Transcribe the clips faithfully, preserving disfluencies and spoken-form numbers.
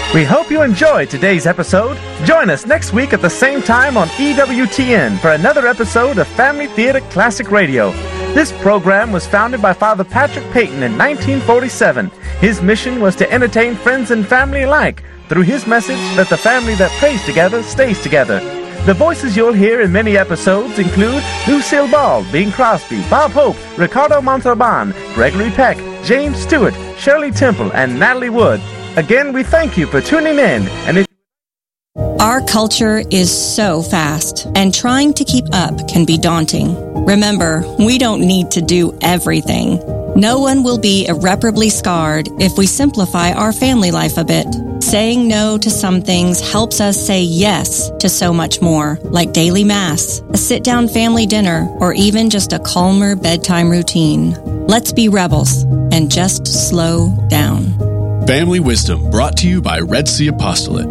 We hope you enjoyed today's episode. Join us next week at the same time on E W T N for another episode of Family Theater Classic Radio. This program was founded by Father Patrick Peyton in nineteen forty-seven. His mission was to entertain friends and family alike through his message that the family that prays together stays together. The voices you'll hear in many episodes include Lucille Ball, Bing Crosby, Bob Hope, Ricardo Montalban, Gregory Peck, James Stewart, Shirley Temple, and Natalie Wood. Again, we thank you for tuning in. And if Our culture is so fast, and trying to keep up can be daunting. Remember, we don't need to do everything. No one will be irreparably scarred if we simplify our family life a bit. Saying no to some things helps us say yes to so much more, like daily mass, a sit-down family dinner, or even just a calmer bedtime routine. Let's be rebels and just slow down. Family Wisdom, brought to you by Red Sea Apostolate.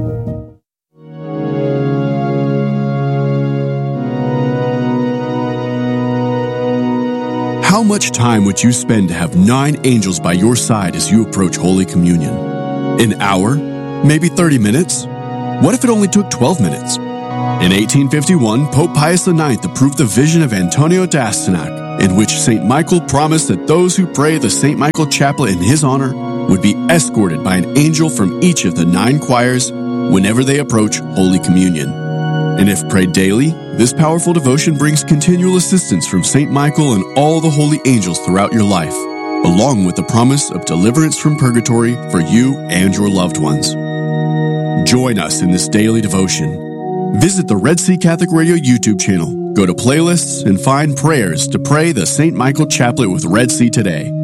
How much time would you spend to have nine angels by your side as you approach Holy Communion? An hour? Maybe thirty minutes? What if it only took twelve minutes? In eighteen fifty-one, Pope Pius the ninth approved the vision of Antonio d'Astyanac, in which Saint Michael promised that those who pray the Saint Michael Chaplet in his honor would be escorted by an angel from each of the nine choirs whenever they approach Holy Communion. And if prayed daily, this powerful devotion brings continual assistance from Saint Michael and all the holy angels throughout your life, along with the promise of deliverance from purgatory for you and your loved ones. Join us in this daily devotion. Visit the Red Sea Catholic Radio YouTube channel, go to playlists, and find prayers to pray the Saint Michael Chaplet with Red Sea today.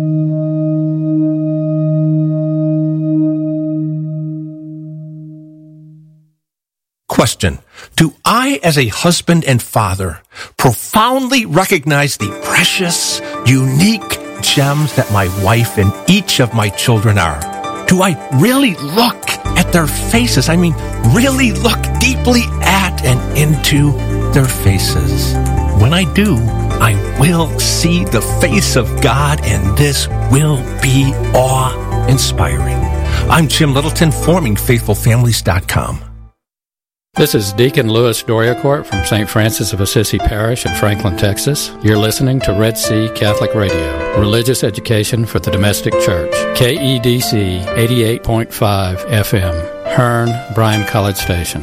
Question. Do I, as a husband and father, profoundly recognize the precious, unique gems that my wife and each of my children are? Do I really look at their faces? I mean, really look deeply at and into their faces. When I do, I will see the face of God, and this will be awe-inspiring. I'm Jim Littleton, forming faithful families dot com. This is Deacon Louis Doriacourt from Saint Francis of Assisi Parish in Franklin, Texas. You're listening to Red Sea Catholic Radio, religious education for the domestic church. K E D C eighty-eight point five F M, Hearn, Bryan College Station.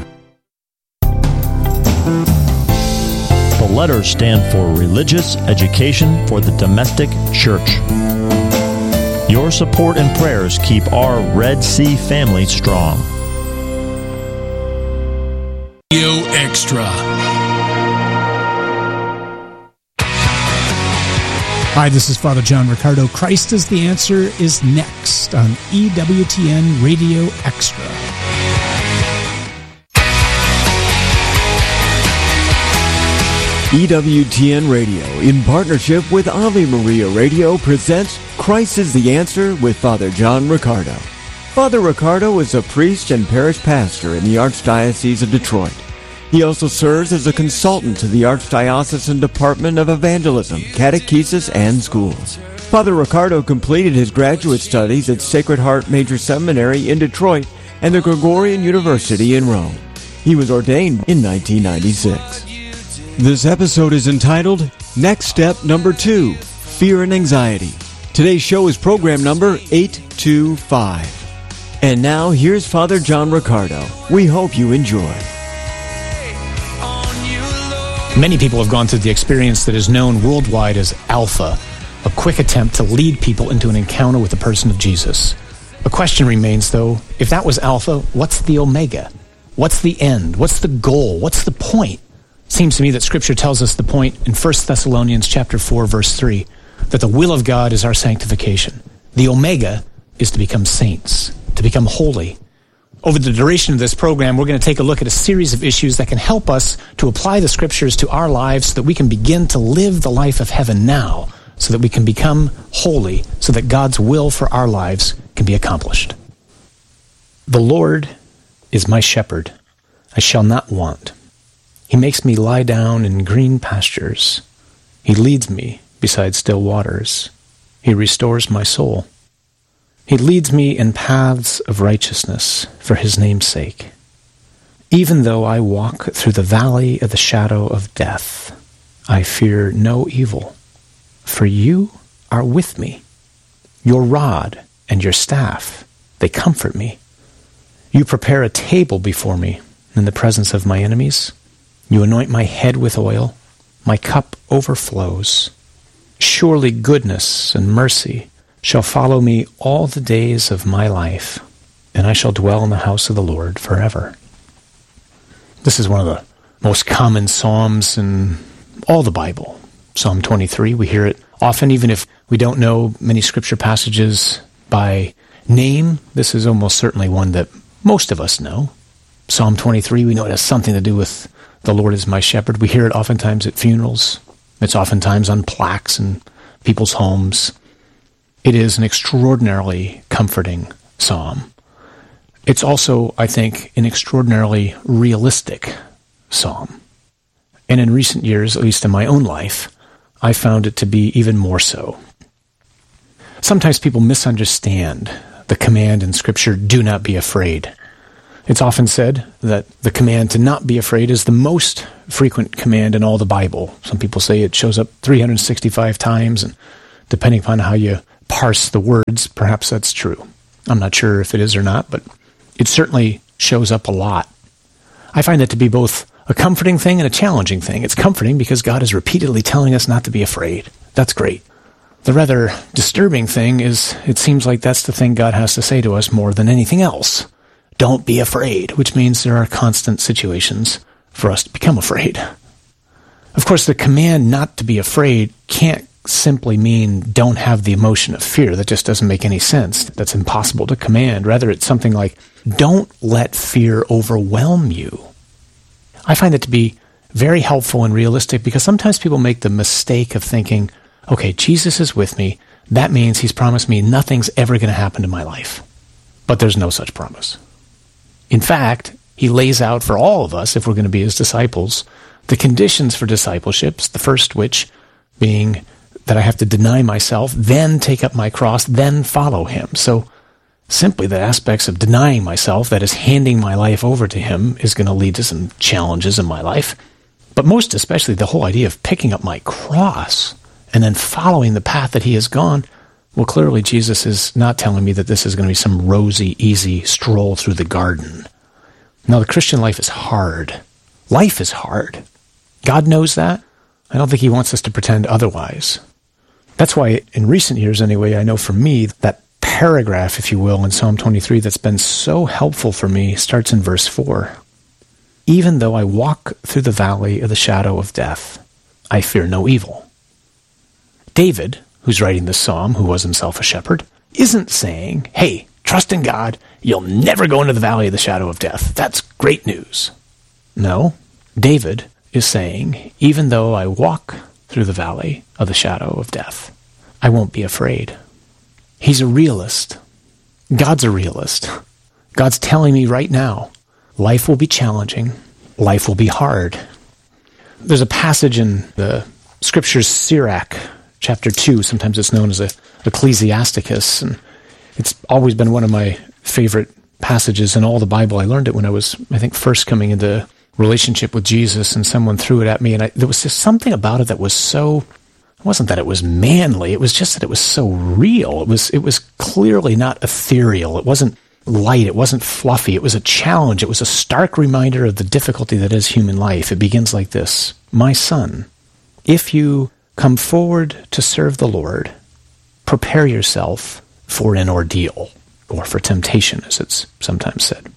The letters stand for Religious Education for the Domestic Church. Your support and prayers keep our Red Sea family strong. Extra. Hi, this is Father John Riccardo. Christ is the Answer is next on E W T N Radio Extra. E W T N Radio, in partnership with Ave Maria Radio, presents Christ is the Answer with Father John Riccardo. Father Riccardo is a priest and parish pastor in the Archdiocese of Detroit. He also serves as a consultant to the Archdiocesan Department of Evangelism, Catechesis, and Schools. Father Riccardo completed his graduate studies at Sacred Heart Major Seminary in Detroit and the Gregorian University in Rome. He was ordained in nineteen ninety-six. This episode is entitled, Next Step Number Two, Fear and Anxiety. Today's show is program number eight two five. And now, here's Father John Riccardo. We hope you enjoy. Many people have gone through the experience that is known worldwide as Alpha, a quick attempt to lead people into an encounter with the person of Jesus. A question remains, though, if that was Alpha, what's the Omega? What's the end? What's the goal? What's the point? Seems to me that Scripture tells us the point in First Thessalonians chapter four, verse three, that the will of God is our sanctification. The Omega is to become saints, to become holy. Over the duration of this program, we're going to take a look at a series of issues that can help us to apply the Scriptures to our lives so that we can begin to live the life of heaven now, so that we can become holy, so that God's will for our lives can be accomplished. The Lord is my shepherd. I shall not want. He makes me lie down in green pastures. He leads me beside still waters. He restores my soul. He leads me in paths of righteousness for his name's sake. Even though I walk through the valley of the shadow of death, I fear no evil, for you are with me. Your rod and your staff, they comfort me. You prepare a table before me in the presence of my enemies. You anoint my head with oil. My cup overflows. Surely goodness and mercy shall follow me all the days of my life, and I shall dwell in the house of the Lord forever. This is one of the most common psalms in all the Bible. Psalm twenty-three, we hear it often, even if we don't know many scripture passages by name. This is almost certainly one that most of us know. Psalm twenty-three, we know it has something to do with the Lord is my shepherd. We hear it oftentimes at funerals. It's oftentimes on plaques in people's homes. It is an extraordinarily comforting psalm. It's also, I think, an extraordinarily realistic psalm. And in recent years, at least in my own life, I found it to be even more so. Sometimes people misunderstand the command in Scripture, do not be afraid. It's often said that the command to not be afraid is the most frequent command in all the Bible. Some people say it shows up three hundred sixty-five times, and depending upon how you parse the words, perhaps that's true. I'm not sure if it is or not, but it certainly shows up a lot. I find that to be both a comforting thing and a challenging thing. It's comforting because God is repeatedly telling us not to be afraid. That's great. The rather disturbing thing is it seems like that's the thing God has to say to us more than anything else. Don't be afraid, which means there are constant situations for us to become afraid. Of course, the command not to be afraid can't simply mean don't have the emotion of fear. That just doesn't make any sense. That's impossible to command. Rather, it's something like don't let fear overwhelm you. I find it to be very helpful and realistic because sometimes people make the mistake of thinking, okay, Jesus is with me. That means he's promised me nothing's ever going to happen to my life. But there's no such promise. In fact, he lays out for all of us, if we're going to be his disciples, the conditions for discipleships, the first which being that I have to deny myself, then take up my cross, then follow him. So simply the aspects of denying myself, that is handing my life over to him, is going to lead to some challenges in my life. But most especially the whole idea of picking up my cross and then following the path that he has gone. Well, clearly Jesus is not telling me that this is going to be some rosy, easy stroll through the garden. No, the Christian life is hard. Life is hard. God knows that. I don't think he wants us to pretend otherwise. That's why, in recent years anyway, I know for me, that paragraph, if you will, in Psalm twenty-three that's been so helpful for me starts in verse four. Even though I walk through the valley of the shadow of death, I fear no evil. David, who's writing this psalm, who was himself a shepherd, isn't saying, hey, trust in God, you'll never go into the valley of the shadow of death. That's great news. No, David is saying, even though I walk through the valley of the shadow of death, I won't be afraid. He's a realist. God's a realist. God's telling me right now, life will be challenging. Life will be hard. There's a passage in the scriptures, Sirach, chapter two. Sometimes it's known as a Ecclesiasticus, and it's always been one of my favorite passages in all the Bible. I learned it when I was, I think, first coming into relationship with Jesus, and someone threw it at me, and I, there was just something about it that was so, it wasn't that it was manly, it was just that it was so real. It was, it was clearly not ethereal. It wasn't light. It wasn't fluffy. It was a challenge. It was a stark reminder of the difficulty that is human life. It begins like this: my son, if you come forward to serve the Lord, prepare yourself for an ordeal, or for temptation, as it's sometimes said.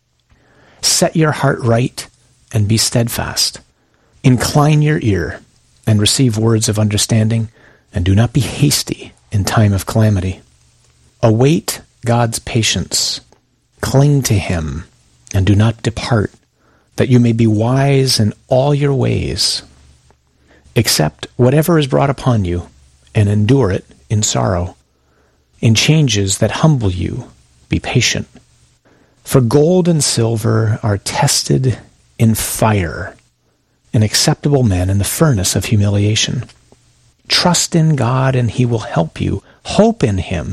Set your heart right and be steadfast. Incline your ear and receive words of understanding, and do not be hasty in time of calamity. Await God's patience. Cling to him and do not depart, that you may be wise in all your ways. Accept whatever is brought upon you and endure it in sorrow. In changes that humble you, be patient. For gold and silver are tested in fire, and acceptable men in the furnace of humiliation. Trust in God and he will help you. Hope in him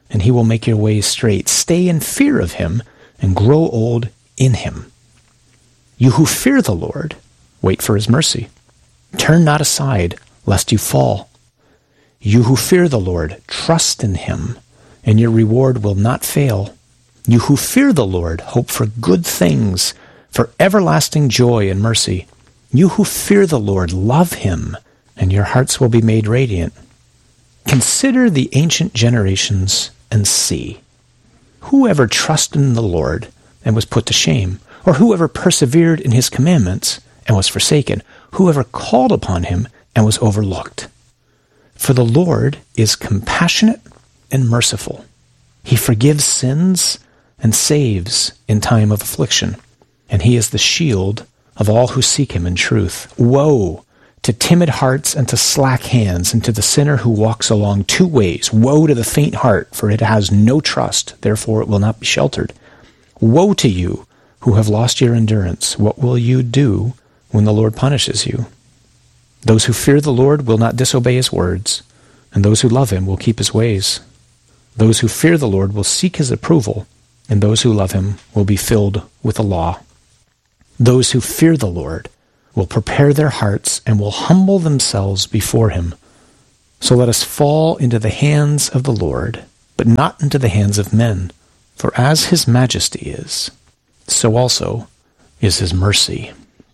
and he will make your ways straight. Stay in fear of him and grow old in him. You who fear the Lord, wait for his mercy. Turn not aside, lest you fall. You who fear the Lord, trust in him, and your reward will not fail. You who fear the Lord, hope for good things, for everlasting joy and mercy. You who fear the Lord, love him, and your hearts will be made radiant. Consider the ancient generations and see. Whoever trusted in the Lord and was put to shame, or whoever persevered in his commandments and was forsaken, whoever called upon him and was overlooked. For the Lord is compassionate and merciful. He forgives sins and saves in time of affliction, and he is the shield of all who seek him in truth. Woe to timid hearts and to slack hands, and to the sinner who walks along two ways. Woe to the faint heart, for it has no trust, therefore it will not be sheltered. Woe to you who have lost your endurance. What will you do when the Lord punishes you? Those who fear the Lord will not disobey his words, and those who love him will keep his ways. Those who fear the Lord will seek his approval, and those who love him will be filled with the law. Those who fear the Lord will prepare their hearts and will humble themselves before him. So let us fall into the hands of the Lord, but not into the hands of men. For as his majesty is, so also is his mercy.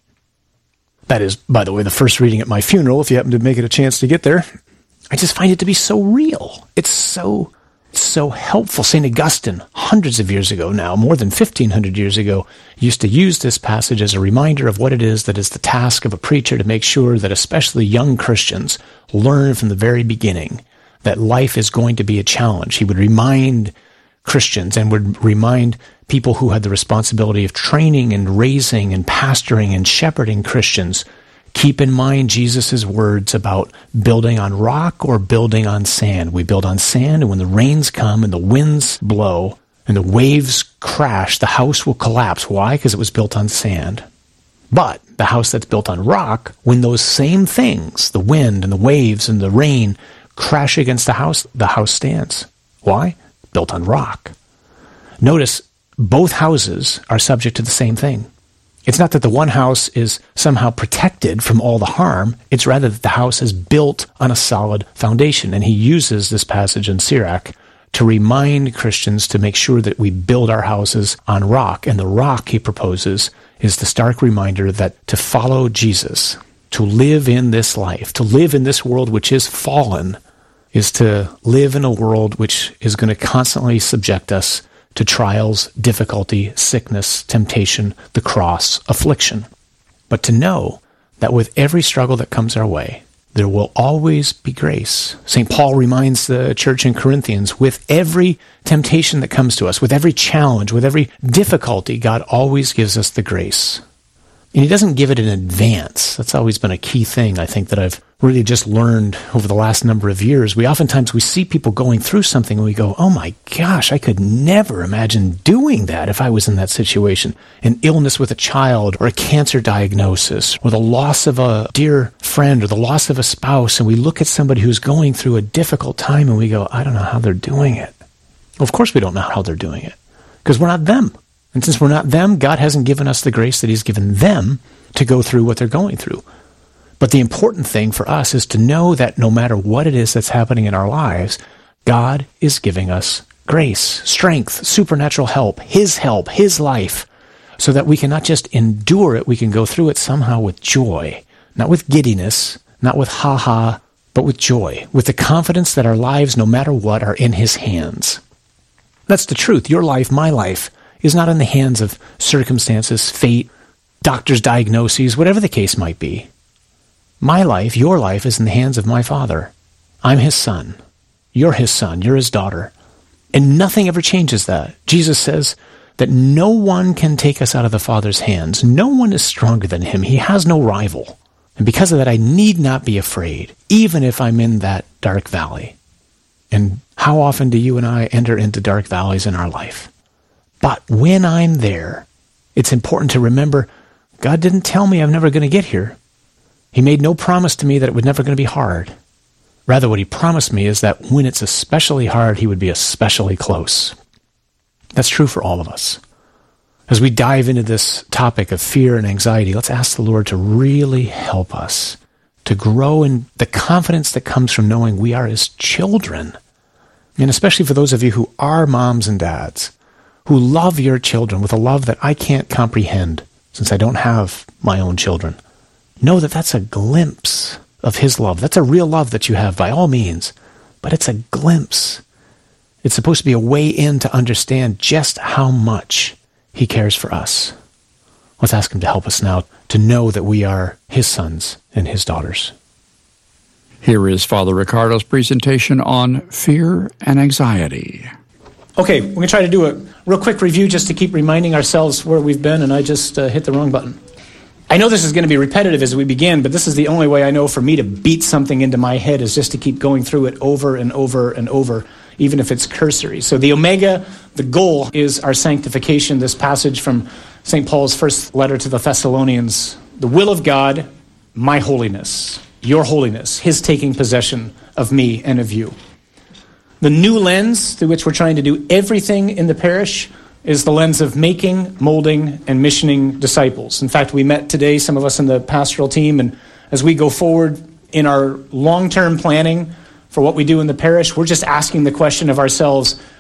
That is, by the way, the first reading at my funeral, if you happen to make it a chance to get there. I just find it to be so real. It's so, so helpful. Saint Augustine, hundreds of years ago now, more than fifteen hundred years ago, used to use this passage as a reminder of what it is that is the task of a preacher to make sure that especially young Christians learn from the very beginning that life is going to be a challenge. He would remind Christians and would remind people who had the responsibility of training and raising and pastoring and shepherding Christians, keep in mind Jesus' words about building on rock or building on sand. We build on sand, and when the rains come and the winds blow and the waves crash, the house will collapse. Why? Because it was built on sand. But the house that's built on rock, when those same things, the wind and the waves and the rain, crash against the house, the house stands. Why? Built on rock. Notice, both houses are subject to the same thing. It's not that the one house is somehow protected from all the harm. It's rather that the house is built on a solid foundation. And he uses this passage in Sirach to remind Christians to make sure that we build our houses on rock. And the rock, he proposes, is the stark reminder that to follow Jesus, to live in this life, to live in this world which is fallen, is to live in a world which is going to constantly subject us to trials, difficulty, sickness, temptation, the cross, affliction. But to know that with every struggle that comes our way, there will always be grace. Saint Paul reminds the church in Corinthians, with every temptation that comes to us, with every challenge, with every difficulty, God always gives us the grace. And he doesn't give it in advance. That's always been a key thing, I think, that I've really just learned over the last number of years. We oftentimes, we see people going through something and we go, oh my gosh, I could never imagine doing that if I was in that situation. An illness with a child, or a cancer diagnosis, or the loss of a dear friend, or the loss of a spouse, and we look at somebody who's going through a difficult time and we go, I don't know how they're doing it. Well, of course we don't know how they're doing it, because we're not them. And since we're not them, God hasn't given us the grace that he's given them to go through what they're going through. But the important thing for us is to know that no matter what it is that's happening in our lives, God is giving us grace, strength, supernatural help, his help, his life, so that we can not just endure it, we can go through it somehow with joy, not with giddiness, not with ha-ha, but with joy, with the confidence that our lives, no matter what, are in his hands. That's the truth. Your life, my life, is not in the hands of circumstances, fate, doctor's diagnoses, whatever the case might be. My life, your life, is in the hands of my Father. I'm his son. You're his son. You're his daughter. And nothing ever changes that. Jesus says that no one can take us out of the Father's hands. No one is stronger than him. He has no rival. And because of that, I need not be afraid, even if I'm in that dark valley. And how often do you and I enter into dark valleys in our life? But when I'm there, it's important to remember, God didn't tell me I'm never going to get here. He made no promise to me that it was never going to be hard. Rather, what he promised me is that when it's especially hard, he would be especially close. That's true for all of us. As we dive into this topic of fear and anxiety, let's ask the Lord to really help us to grow in the confidence that comes from knowing we are his children. And especially for those of you who are moms and dads, who love your children with a love that I can't comprehend since I don't have my own children. Know that that's a glimpse of his love. That's a real love that you have by all means, but it's a glimpse. It's supposed to be a way in to understand just how much he cares for us. Let's ask him to help us now to know that we are his sons and his daughters. Here is Father Riccardo's presentation on fear and anxiety. Okay, we're going to try to do a real quick review just to keep reminding ourselves where we've been, and I just uh, hit the wrong button. I know this is going to be repetitive as we begin, but this is the only way I know for me to beat something into my head is just to keep going through it over and over and over, even if it's cursory. So the omega, the goal, is our sanctification. This passage from Saint Paul's first letter to the Thessalonians, the will of God, my holiness, your holiness, his taking possession of me and of you. The new lens through which we're trying to do everything in the parish is the lens of making, molding, and missioning disciples. In fact, we met today, some of us in the pastoral team, and as we go forward in our long-term planning for what we do in the parish, we're just asking the question of ourselves,